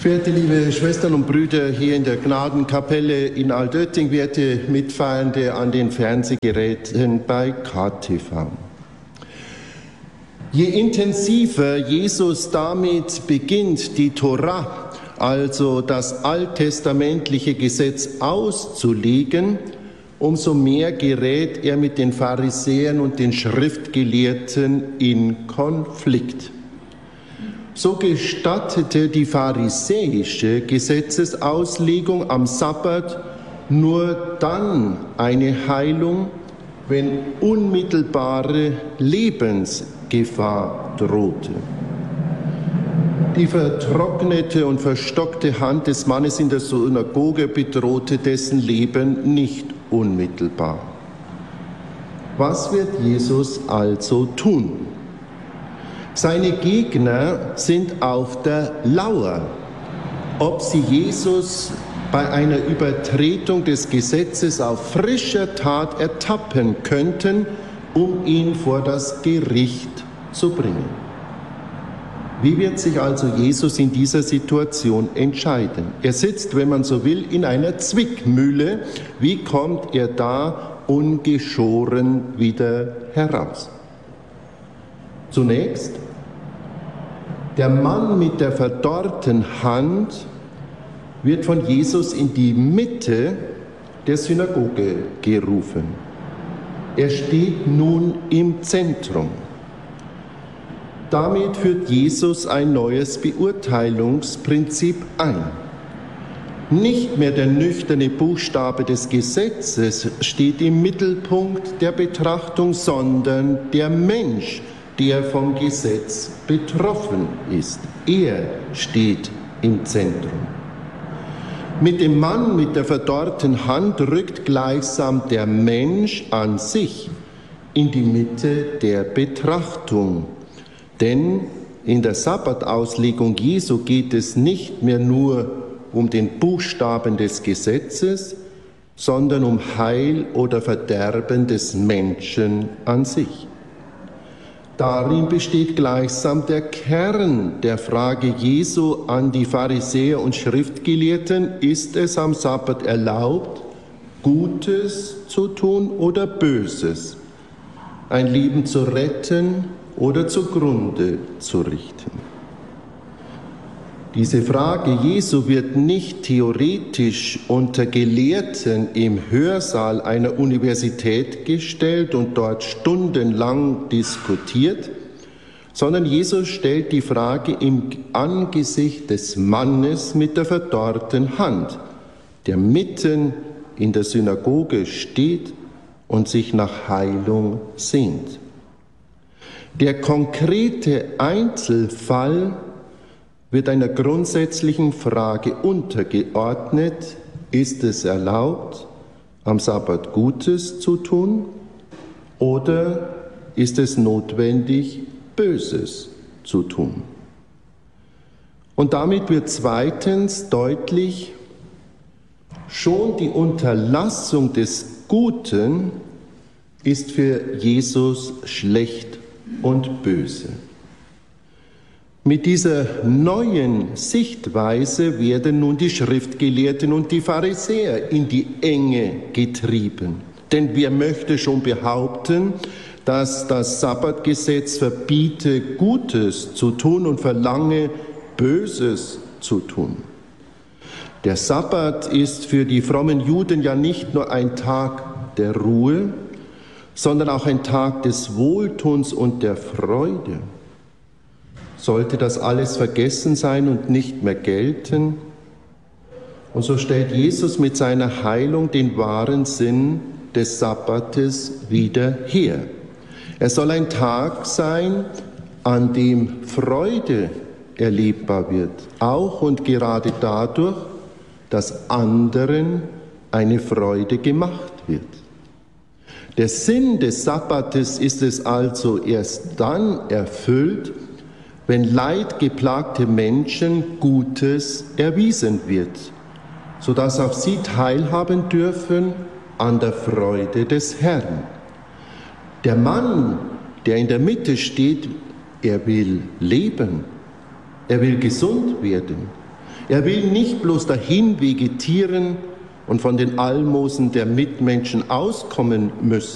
Verehrte liebe Schwestern und Brüder hier in der Gnadenkapelle in Altötting, werte Mitfeiernde an den Fernsehgeräten bei KTV. Je intensiver Jesus damit beginnt, die Tora, also das alttestamentliche Gesetz auszulegen, umso mehr gerät er mit den Pharisäern und den Schriftgelehrten in Konflikt. So gestattete die pharisäische Gesetzesauslegung am Sabbat nur dann eine Heilung, wenn unmittelbare Lebensgefahr drohte. Die vertrocknete und verstockte Hand des Mannes in der Synagoge bedrohte dessen Leben nicht unmittelbar. Was wird Jesus also tun? Seine Gegner sind auf der Lauer, ob sie Jesus bei einer Übertretung des Gesetzes auf frischer Tat ertappen könnten, um ihn vor das Gericht zu bringen. Wie wird sich also Jesus in dieser Situation entscheiden? Er sitzt, wenn man so will, in einer Zwickmühle. Wie kommt er da ungeschoren wieder heraus? Zunächst, der Mann mit der verdorrten Hand wird von Jesus in die Mitte der Synagoge gerufen. Er steht nun im Zentrum. Damit führt Jesus ein neues Beurteilungsprinzip ein. Nicht mehr der nüchterne Buchstabe des Gesetzes steht im Mittelpunkt der Betrachtung, sondern der Mensch, der vom Gesetz betroffen ist. Er steht im Zentrum. Mit dem Mann mit der verdorrten Hand rückt gleichsam der Mensch an sich in die Mitte der Betrachtung. Denn in der Sabbatauslegung Jesu geht es nicht mehr nur um den Buchstaben des Gesetzes, sondern um Heil oder Verderben des Menschen an sich. Darin besteht gleichsam der Kern der Frage Jesu an die Pharisäer und Schriftgelehrten: Ist es am Sabbat erlaubt, Gutes zu tun oder Böses, ein Leben zu retten oder zugrunde zu richten? Diese Frage Jesu wird nicht theoretisch unter Gelehrten im Hörsaal einer Universität gestellt und dort stundenlang diskutiert, sondern Jesus stellt die Frage im Angesicht des Mannes mit der verdorrten Hand, der mitten in der Synagoge steht und sich nach Heilung sehnt. Der konkrete Einzelfall wird einer grundsätzlichen Frage untergeordnet: Ist es erlaubt, am Sabbat Gutes zu tun, oder ist es notwendig, Böses zu tun? Und damit wird zweitens deutlich, schon die Unterlassung des Guten ist für Jesus schlecht und böse. Mit dieser neuen Sichtweise werden nun die Schriftgelehrten und die Pharisäer in die Enge getrieben. Denn wer möchte schon behaupten, dass das Sabbatgesetz verbiete, Gutes zu tun und verlange, Böses zu tun? Der Sabbat ist für die frommen Juden ja nicht nur ein Tag der Ruhe, sondern auch ein Tag des Wohltuns und der Freude. Sollte das alles vergessen sein und nicht mehr gelten? Und so stellt Jesus mit seiner Heilung den wahren Sinn des Sabbates wieder her. Er soll ein Tag sein, an dem Freude erlebbar wird, auch und gerade dadurch, dass anderen eine Freude gemacht wird. Der Sinn des Sabbates ist es also erst dann erfüllt, wenn leidgeplagte Menschen Gutes erwiesen wird, sodass auch sie teilhaben dürfen an der Freude des Herrn. Der Mann, der in der Mitte steht, er will leben, er will gesund werden, Er will nicht bloß dahin vegetieren und von den Almosen der Mitmenschen auskommen müssen.